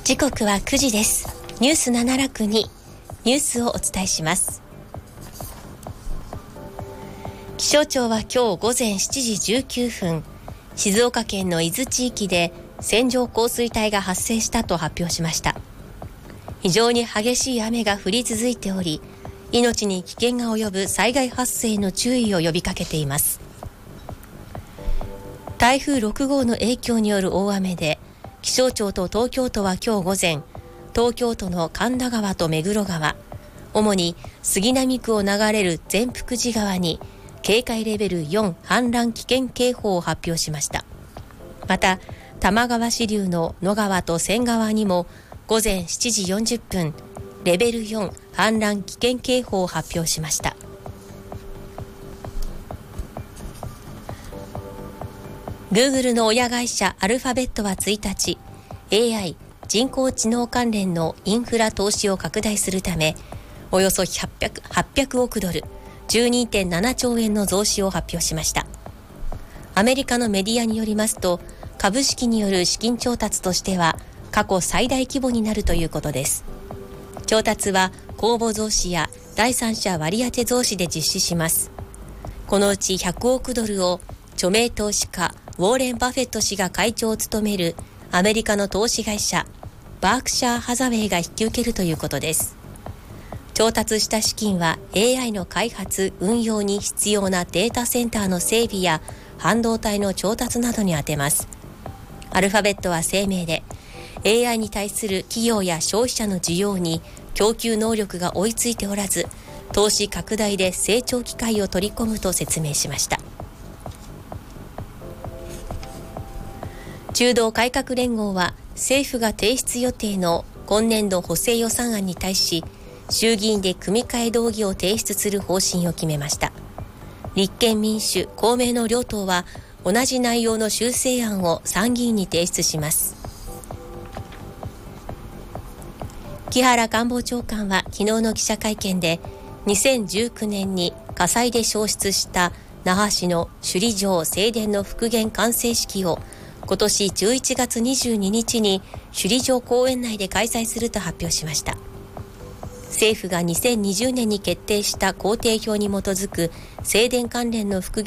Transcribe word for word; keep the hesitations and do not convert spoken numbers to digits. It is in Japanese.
時刻はくじです。ニュースななまるにニュースをお伝えします。気象庁は今日午前しちじじゅうきゅうふん、静岡県の伊豆地域で線状降水帯が発生したと発表しました。非常に激しい雨が降り続いており、命に危険が及ぶ災害発生の注意を呼びかけています。台風ろくごうの影響による大雨で、気象庁と東京都は今日午前、東京都の神田川と目黒川、主に杉並区を流れる善福寺川に警戒レベルよん氾濫危険警報を発表しました。また、多摩川支流の野川と千川にも午前しちじよんじゅっぷん、レベルよん氾濫危険警報を発表しました。Google の親会社アルファベットはついたち、エーアイ 人工知能関連のインフラ投資を拡大するため、およそはっぴゃく、はっぴゃくおくドル、じゅうにてんななちょうえんの増資を発表しました。アメリカのメディアによりますと、株式による資金調達としては過去最大規模になるということです。調達は公募増資や第三者割当増資で実施します。このうちひゃくおくドルを著名投資家ウォーレン・バフェット氏が会長を務めるアメリカの投資会社バークシャー・ハザウェイが引き受けるということです。調達した資金は エーアイ の開発・運用に必要なデータセンターの整備や半導体の調達などに充てます。アルファベットは声明で、エーアイ に対する企業や消費者の需要に供給能力が追いついておらず、投資拡大で成長機会を取り込むと説明しました。中道改革連合は政府が提出予定の今年度補正予算案に対し、衆議院で組み替え動議を提出する方針を決めました。立憲民主公明の両党は同じ内容の修正案を参議院に提出します。木原官房長官は昨日の記者会見で、にせんじゅうきゅうねんに火災で焼失した那覇市の首里城正殿の復元完成式を今年じゅういちがつにじゅうににちに首里城公園内で開催すると発表しました。政府がにせんにじゅうねんに決定した工程表に基づく正殿関連の復元